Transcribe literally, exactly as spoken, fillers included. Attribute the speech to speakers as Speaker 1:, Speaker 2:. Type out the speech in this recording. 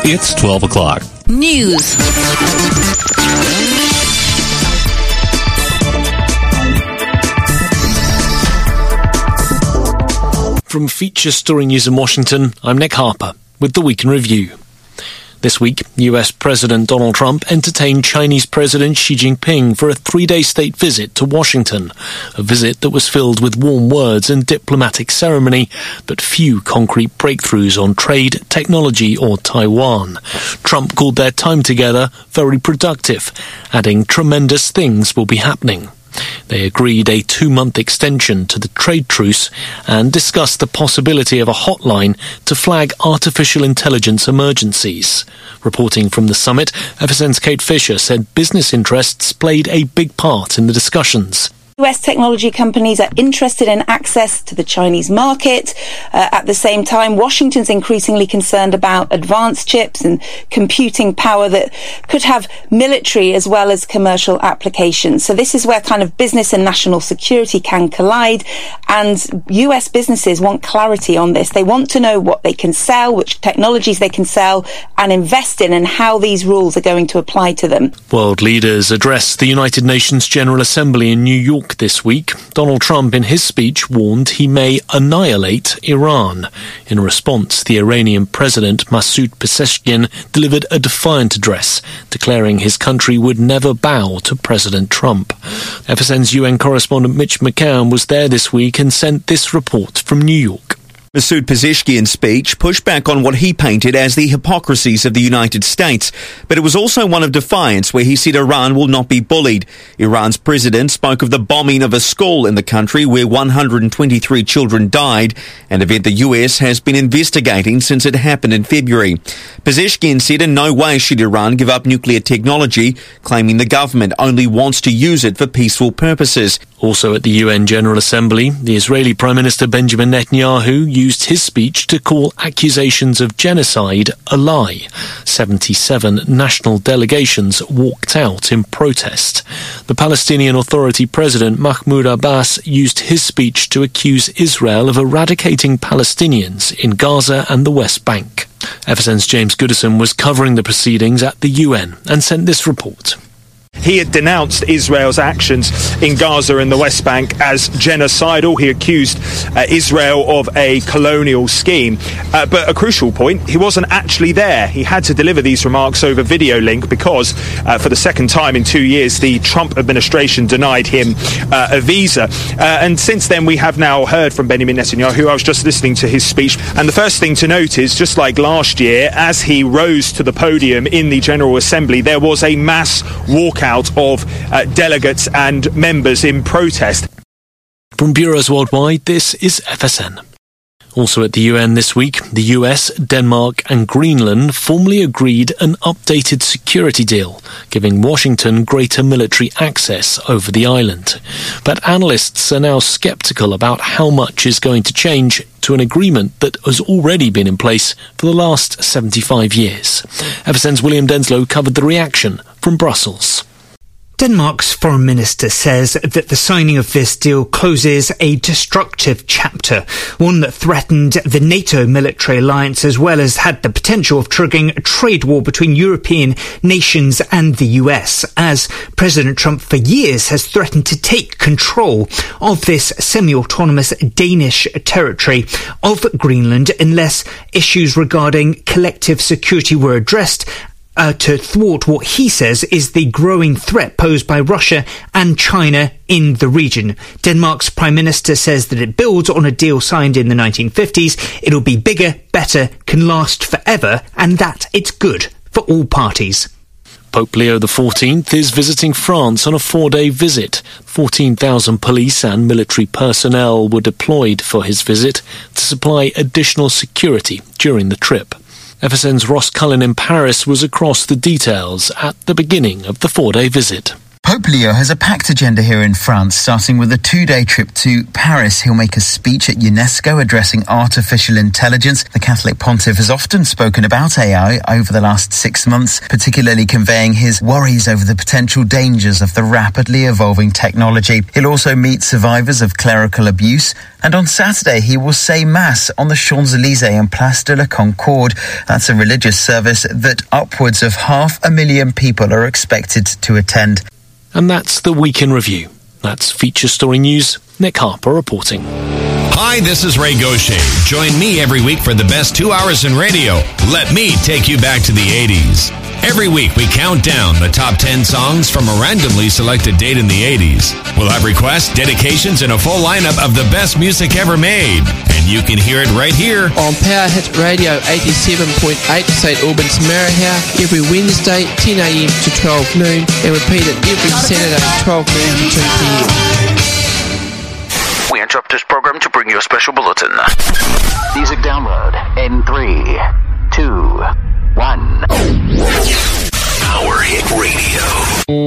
Speaker 1: It's twelve o'clock.
Speaker 2: News.
Speaker 3: From Feature Story News in Washington, I'm Nick Harper with the Week in Review. This week, U S President Donald Trump entertained Chinese President Xi Jinping for a three-day state visit to Washington, a visit that was filled with warm words and diplomatic ceremony, but few concrete breakthroughs on trade, technology or Taiwan. Trump called their time together very productive, adding tremendous things will be happening. They agreed a two-month extension to the trade truce and discussed the possibility of a hotline to flag artificial intelligence emergencies. Reporting from the summit, F S N's Kate Fisher said business interests played a big part in the discussions.
Speaker 4: U S technology companies are interested in access to the Chinese market. Uh, at the same time, Washington's increasingly concerned about advanced chips and computing power that could have military as well as commercial applications. So this is where kind of business and national security can collide. And U S businesses want clarity on this. They want to know what they can sell, which technologies they can sell and invest in, and how these rules are going to apply to them.
Speaker 3: World leaders addressed the United Nations General Assembly in New York this week. Donald Trump, in his speech, warned he may annihilate Iran. In response, the Iranian President Masoud Pezeshkian delivered a defiant address, declaring his country would never bow to President Trump. F S N's U N correspondent Mitch McCann was there this week and sent this report from New York.
Speaker 5: Masoud Pezeshkian's speech pushed back on what he painted as the hypocrisies of the United States, but it was also one of defiance, where he said Iran will not be bullied. Iran's president spoke of the bombing of a school in the country where one hundred twenty-three children died, an event the U S has been investigating since it happened in February. Pezeshkian said in no way should Iran give up nuclear technology, claiming the government only wants to use it for peaceful purposes.
Speaker 3: Also at the U N General Assembly, the Israeli Prime Minister Benjamin Netanyahu used his speech to call accusations of genocide a lie. seventy-seven national delegations walked out in protest. The Palestinian Authority President Mahmoud Abbas used his speech to accuse Israel of eradicating Palestinians in Gaza and the West Bank. F S N's James Goodison was covering the proceedings at the U N and sent this report.
Speaker 6: He had denounced Israel's actions in Gaza and the West Bank as genocidal. He accused uh, Israel of a colonial scheme. Uh, but a crucial point, he wasn't actually there. He had to deliver these remarks over video link because uh, for the second time in two years, the Trump administration denied him uh, a visa. Uh, and since then, we have now heard from Benjamin Netanyahu. I was just listening to his speech. And the first thing to note is, just like last year, as he rose to the podium in the General Assembly, there was a mass walkout of uh, delegates and members in protest.
Speaker 3: From bureaus worldwide, this is F S N. Also at the U N this week, the U S, Denmark and Greenland formally agreed an updated security deal, giving Washington greater military access over the island. But analysts are now sceptical about how much is going to change to an agreement that has already been in place for the last seventy-five years. F S N's William Denslow covered the reaction from Brussels.
Speaker 7: Denmark's foreign minister says that the signing of this deal closes a destructive chapter, one that threatened the NATO military alliance as well as had the potential of triggering a trade war between European nations and the U S, as President Trump for years has threatened to take control of this semi-autonomous Danish territory of Greenland unless issues regarding collective security were addressed Uh, to thwart what he says is the growing threat posed by Russia and China in the region. Denmark's Prime Minister says that it builds on a deal signed in the nineteen fifties. It'll be bigger, better, can last forever, and that it's good for all parties.
Speaker 3: Pope Leo the fourteenth is visiting France on a four-day visit. fourteen thousand police and military personnel were deployed for his visit to supply additional security during the trip. F S N's Ross Cullen in Paris was across the details at the beginning of the four-day visit.
Speaker 1: Pope Leo has a packed agenda here in France, starting with a two-day trip to Paris. He'll make a speech at UNESCO addressing artificial intelligence. The Catholic pontiff has often spoken about A I over the last six months, particularly conveying his worries over the potential dangers of the rapidly evolving technology. He'll also meet survivors of clerical abuse, and on Saturday he will say Mass on the Champs-Élysées and Place de la Concorde. That's a religious service that upwards of half a million people are expected to attend.
Speaker 3: And that's the Week in Review. That's Feature Story News. Nick Harper reporting.
Speaker 2: Hi, this is Ray Gaucher. Join me every week for the best two hours in radio. Let me take you back to the eighties. Every week we count down the top ten songs from a randomly selected date in the eighties. We'll have requests, dedications, and a full lineup of the best music ever made. And you can hear it right here
Speaker 8: on Power Hit Radio eighty-seven point eight Saint Albans Marahau every Wednesday ten a.m. to twelve noon, and repeated every Saturday twelve noon to two p.m.
Speaker 9: We interrupt this program to bring you a special bulletin. Music download in three, two, one. Power Hit Radio.